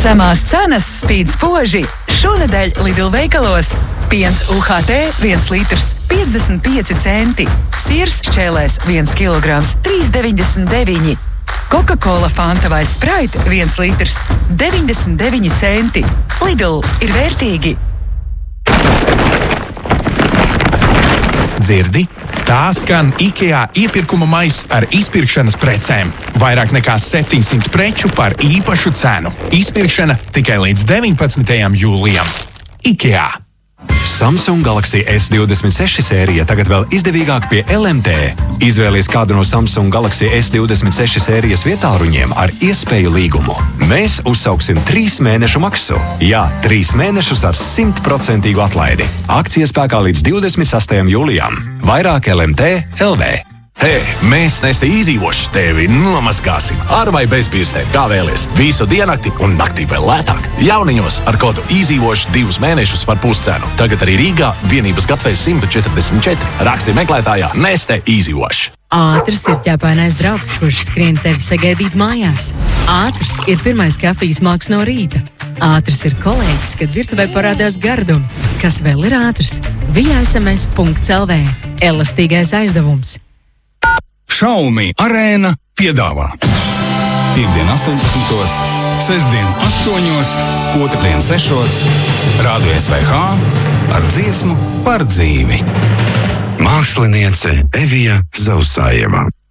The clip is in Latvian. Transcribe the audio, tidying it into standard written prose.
Zemās cenas spīd spoži. Šonedēļ Lidl veikalos piens UHT 1 litrs 55 centi, sirs šķēlēs 1 kilograms 3,99. Coca-Cola Fanta vai Sprite 1 litrs 99 centi. Lidl ir vērtīgi. Dzirdi? Tā skan IKEA iepirkuma maiss ar izpirkšanas precēm. Vairāk nekā 700 preču par īpašu cenu. Izpirkšana tikai līdz 19. jūlijam. IKEA. Samsung Galaxy S26 sērija tagad vēl izdevīgāk pie LMT. Izvēlies kādu no Samsung Galaxy S26 sērijas vietāruņiem ar iespēju līgumu. Mēs uzsauksim 3 mēnešu maksu. Jā, 3 mēnešus ar 100% atlaidi. Akcija spēkā līdz 28. jūlijam. Vairāk LMT LV. Hei, mēs Neste izdzīvošu tevi nomazgāsim. Ar vai bez bīstēm, kā vēlies. Visu diennakti un naktī vēl lētāk. Jauniņos ar kodu izdzīvošu 2 mēnešus par puscenu. Tagad arī Rīgā vienības gatavs 144. Raksti meklētājā Neste izdzīvošu. Ātrs ir ķepainais draugs, kurš skrien tevi sagaidīt mājās. Ātrs ir pirmais kafijas māks no rīta. Ātrs ir kolēģis, kad virtuvē parādās gardumi. Kas vēl ir ātrs? viasms.lv. Elastīgais aizdevums. Xiaomi Arēna piedāvā Piektdien 18, sestdien 8, otrdien 6, Rādio SVH ar dziesmu par dzīvi. Māksliniece Evija Zausājeva.